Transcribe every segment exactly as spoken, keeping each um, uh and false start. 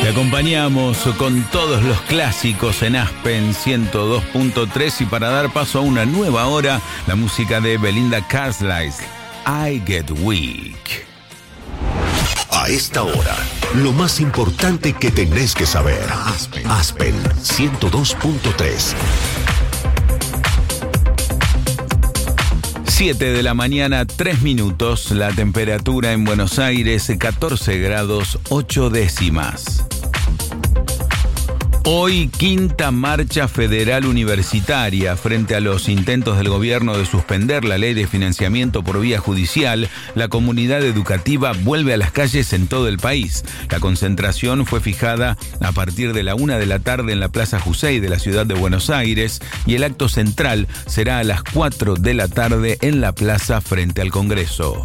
Te acompañamos con todos los clásicos en Aspen ciento dos punto tres y para dar paso a una nueva hora, la música de Belinda Carlisle, I Get Weak. A esta hora, lo más importante que tenés que saber. Aspen, Aspen ciento dos punto tres. siete de la mañana, tres minutos, la temperatura en Buenos Aires, catorce grados, ocho décimas. Hoy, quinta marcha federal universitaria. Frente a los intentos del gobierno de suspender la ley de financiamiento por vía judicial, la comunidad educativa vuelve a las calles en todo el país. La concentración fue fijada a partir de la una de la tarde en la Plaza Jusey de la ciudad de Buenos Aires y el acto central será a las cuatro de la tarde en la plaza frente al Congreso.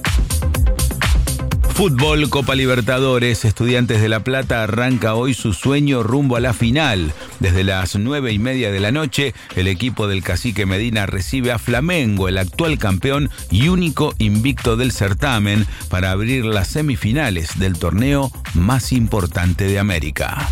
Fútbol, Copa Libertadores, Estudiantes de La Plata arranca hoy su sueño rumbo a la final. Desde las nueve y media de la noche, el equipo del Cacique Medina recibe a Flamengo, el actual campeón y único invicto del certamen, para abrir las semifinales del torneo más importante de América.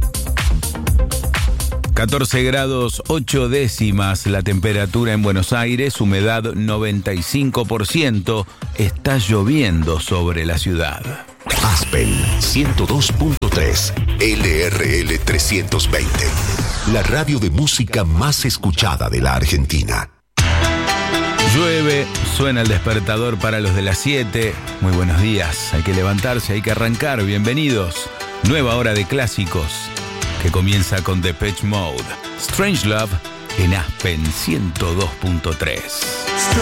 catorce grados, ocho décimas la temperatura en Buenos Aires, humedad noventa y cinco por ciento, está lloviendo sobre la ciudad. Aspen ciento dos punto tres, L R L trescientos veinte, la radio de música más escuchada de la Argentina. Llueve, suena el despertador para los de las siete. Muy buenos días, hay que levantarse, hay que arrancar, bienvenidos. Nueva hora de clásicos, que comienza con Depeche Mode, Strange Love en Aspen ciento dos punto tres.